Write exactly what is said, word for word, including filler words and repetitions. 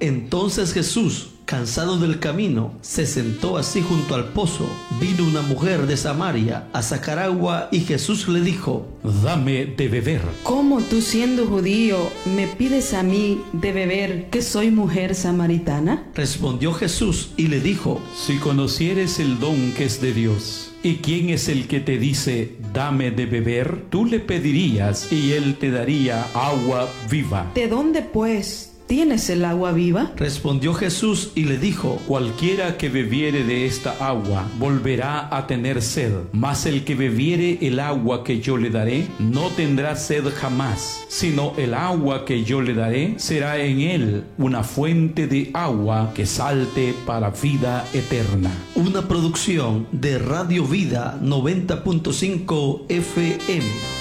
Entonces Jesús, cansado del camino, se sentó así junto al pozo. Vino una mujer de Samaria a sacar agua y Jesús le dijo: dame de beber. ¿Cómo tú, siendo judío, me pides a mí de beber, que soy mujer samaritana? Respondió Jesús y le dijo: Si conocieres el don que es de Dios, ¿y quién es el que te dice, dame de beber? Tú le pedirías y él te daría agua viva. ¿De dónde, pues, tienes el agua viva? Respondió Jesús y le dijo: Cualquiera que bebiere de esta agua volverá a tener sed, mas el que bebiere el agua que yo le daré no tendrá sed jamás, sino el agua que yo le daré será en él una fuente de agua que salte para vida eterna. Una producción de Radio Vida noventa punto cinco F M.